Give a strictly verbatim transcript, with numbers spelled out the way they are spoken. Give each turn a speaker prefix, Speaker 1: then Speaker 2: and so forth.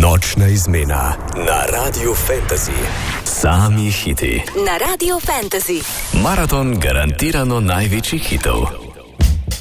Speaker 1: Nočna izmena na Radio Fantasy. Sami hiti.
Speaker 2: Na Radio Fantasy.
Speaker 1: Maraton garantirano največjih hitov.